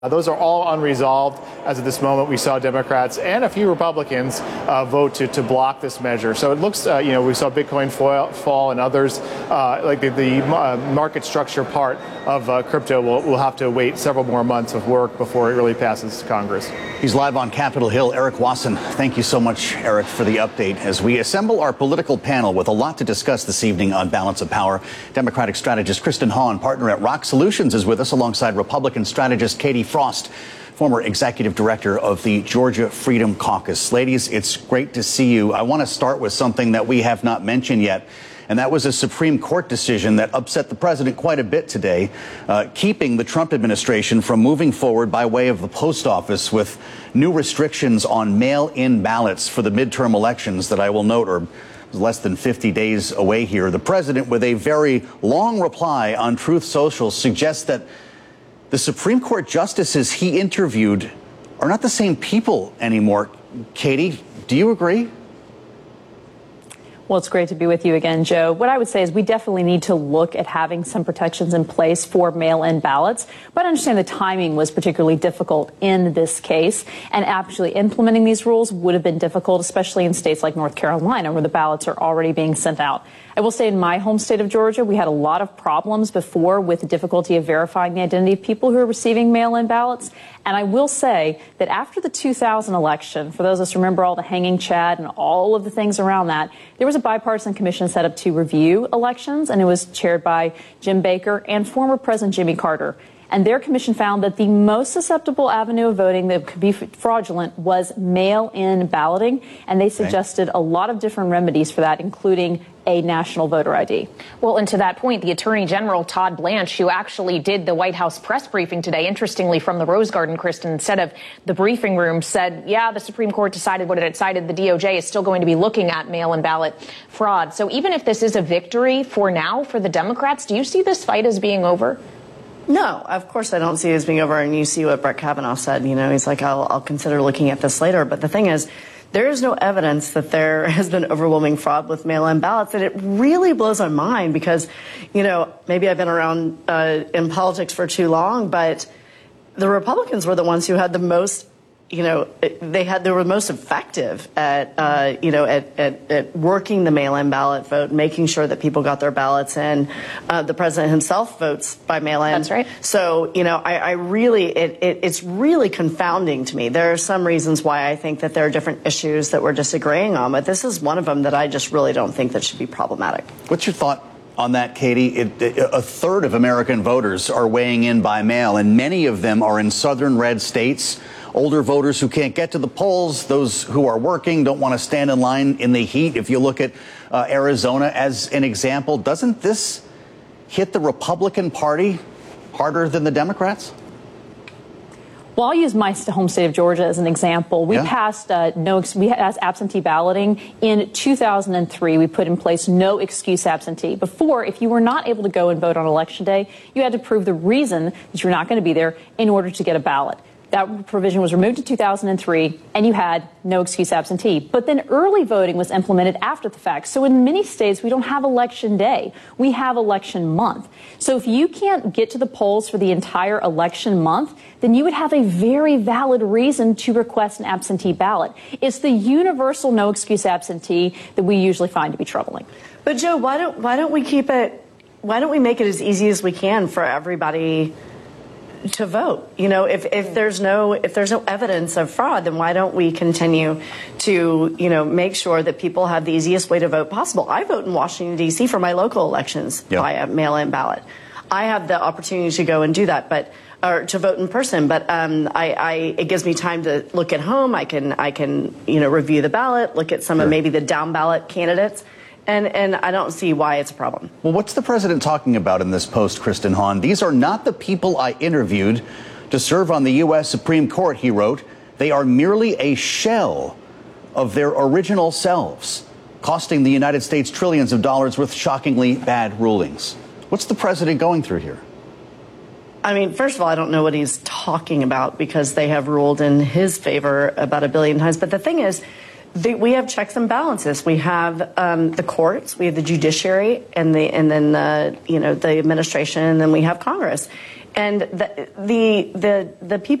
Those are all unresolved as of this moment. We saw Democrats and a few Republicans vote to block this measure. So it looks, we saw Bitcoin fall and others, like the market structure part of crypto will have to wait several more months of work before it really passes Congress. He's live on Capitol Hill. Eric Wasson, thank you so much, Eric, for the update. As we assemble our political panel with a lot to discuss this evening on Balance of Power, Democratic strategist Kristen Hahn, partner at Rock Solutions, is with us alongside Republican strategist Katie Frost, former executive director of the Georgia Freedom Caucus. Ladies, it's great to see you. I want to start with something that we have not mentioned yet, and that was a Supreme Court decision that upset the president quite a bit today, keeping the Trump administration from moving forward by way of the post office with new restrictions on mail-in ballots for the midterm elections that I will note are less than 50 days away here. The president, with a very long reply on Truth Social, suggests that the Supreme Court justices he interviewed are not the same people anymore. Katie, do you agree? Well, it's great to be with you again, Joe. What I would say is we definitely need to look at having some protections in place for mail-in ballots. But I understand the timing was particularly difficult in this case. And actually implementing these rules would have been difficult, especially in states like North Carolina, where the ballots are already being sent out. I will say in my home state of Georgia, we had a lot of problems before with the difficulty of verifying the identity of people who are receiving mail-in ballots. And I will say that after the 2000 election, for those of us who remember all the hanging Chad and all of the things around that, there was a bipartisan commission set up to review elections, and it was chaired by Jim Baker and former President Jimmy Carter. And their commission found that the most susceptible avenue of voting that could be fraudulent was mail-in balloting. And they suggested a lot of different remedies for that, including a national voter ID. Well, and to that point, the Attorney General, Todd Blanche, who actually did the White House press briefing today, interestingly from the Rose Garden, Kristen, instead of the briefing room, said, yeah, the Supreme Court decided what it decided. The DOJ is still going to be looking at mail-in ballot fraud. So even if this is a victory for now for the Democrats, do you see this fight as being over? No, of course I don't see it as being over. And you see what Brett Kavanaugh said. You know, he's like, I'll consider looking at this later. But the thing is, there is no evidence that there has been overwhelming fraud with mail-in ballots. And it really blows my mind because, you know, maybe I've been around in politics for too long, but the Republicans were the ones who had the most, you know, they were most effective at, at working the mail-in ballot vote, making sure that people got their ballots in. The president himself votes by mail-in. That's right. So, you know, I really, it's really confounding to me. There are some reasons why I think that there are different issues that we're disagreeing on, but this is one of them that I just really don't think that should be problematic. What's your thought on that, Katie? A third of American voters are weighing in by mail, and many of them are in southern red states. Older voters who can't get to the polls, those who are working, don't want to stand in line in the heat. If you look at Arizona as an example, doesn't this hit the Republican Party harder than the Democrats? Well, I'll use my home state of Georgia as an example. We passed absentee balloting in 2003. We put in place no excuse absentee. Before, if you were not able to go and vote on Election Day, you had to prove the reason that you're not going to be there in order to get a ballot. That provision was removed in 2003, and you had no excuse absentee. But then early voting was implemented after the fact. So in many states, we don't have Election Day. We have election month. So if you can't get to the polls for the entire election month, then you would have a very valid reason to request an absentee ballot. It's the universal no excuse absentee that we usually find to be troubling. But Joe, why don't we make it as easy as we can for everybody to vote? You know, if there's no evidence of fraud, then why don't we continue to, you know, make sure that people have the easiest way to vote possible? I vote in Washington, D.C. for my local elections via mail-in ballot. I have the opportunity to go and do that, or to vote in person. But it gives me time to look at home. I can review the ballot, look at some of maybe the down ballot candidates. And I don't see why it's a problem. Well, what's the president talking about in this post, Kristen Hahn? These are not the people I interviewed to serve on the U.S. Supreme Court, he wrote. They are merely a shell of their original selves, costing the United States trillions of dollars with shockingly bad rulings. What's the president going through here? I mean, first of all, I don't know what he's talking about because they have ruled in his favor about 1 billion times. But the thing is, we have checks and balances. We have the courts, we have the judiciary, and then the administration, and then we have Congress. And the people